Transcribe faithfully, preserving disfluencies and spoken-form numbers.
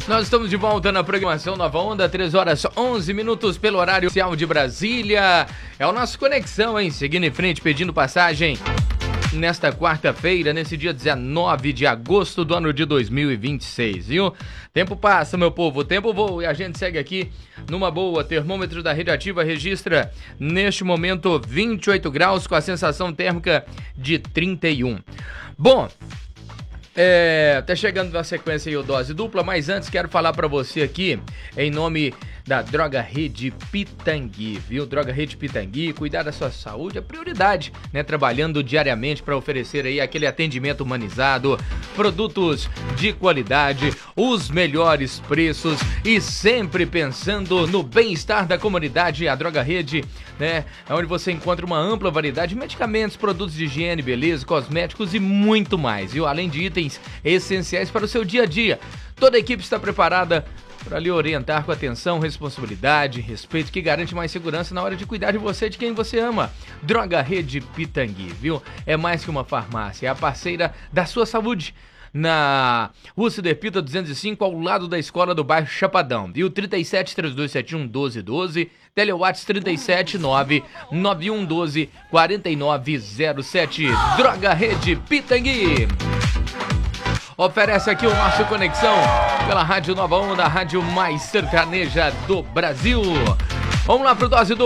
Nós estamos de volta na programação Nova Onda, três horas onze minutos pelo horário oficial de Brasília. É o nosso Conexão, hein? Seguindo em frente, pedindo passagem nesta quarta-feira, nesse dia dezenove de agosto do ano de dois mil e vinte e seis, viu? Tempo passa, meu povo, o tempo voa e a gente segue aqui numa boa. Termômetro da Rede Ativa registra neste momento vinte e oito graus com a sensação térmica de trinta e um. Bom, É, tá chegando na sequência aí o Dose Dupla, mas antes quero falar pra você aqui, em nome da Droga Rede Pitangui, viu? Droga Rede Pitangui, cuidar da sua saúde é prioridade, né? Trabalhando diariamente para oferecer aí aquele atendimento humanizado, produtos de qualidade, os melhores preços e sempre pensando no bem-estar da comunidade. A Droga Rede, né? É onde você encontra uma ampla variedade de medicamentos, produtos de higiene, beleza, cosméticos e muito mais, viu? Além de itens essenciais para o seu dia a dia. Toda a equipe está preparada para lhe orientar com atenção, responsabilidade, respeito, que garante mais segurança na hora de cuidar de você e de quem você ama. Droga Rede Pitangui, viu? É mais que uma farmácia, é a parceira da sua saúde. Na Rua Ciderpita duzentos e cinco, ao lado da escola do bairro Chapadão, viu? trinta e sete, trinta e dois setenta e um, doze doze, Telewatts trinta e sete, nove nove um doze, quarenta e nove zero sete. Droga Rede Pitangui. Oferece aqui o nosso Conexão pela Rádio Nova Onda, a rádio mais sertaneja do Brasil. Vamos lá pro Dose do